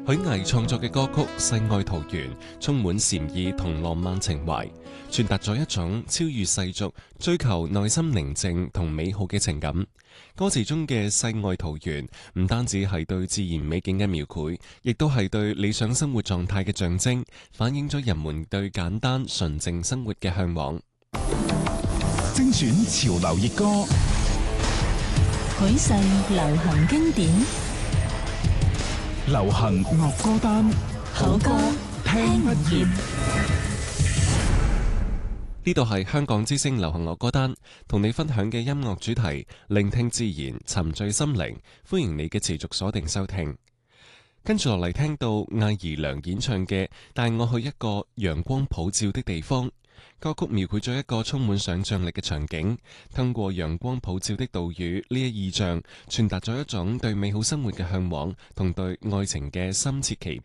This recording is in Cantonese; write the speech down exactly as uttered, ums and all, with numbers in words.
許巍創作嘅歌曲《世外桃源》充滿禪意同浪漫情懷，傳達咗一種超越世俗、追求內心寧靜同美好嘅情感。歌詞中嘅世外桃源唔單止係對自然美景嘅描繪，亦都係對理想生活狀態嘅象徵，反映咗人們對簡單純淨生活嘅向往。 精選潮流熱歌， 許世流行經典， 流行樂歌單， 好歌聽不厭。 呢度係香港之聲流行樂歌單，同你分享嘅音樂主題，聆聽自然，沉醉心靈。歡迎你嘅持續鎖定收聽。跟住落嚟聽到艾怡良演唱嘅《帶我去一個陽光普照的地方》。歌曲描繪咗一個充滿想象力嘅場景，通過陽光普照的島嶼呢一意象，傳達咗一種對美好生活嘅向往同對愛情嘅深切期盼。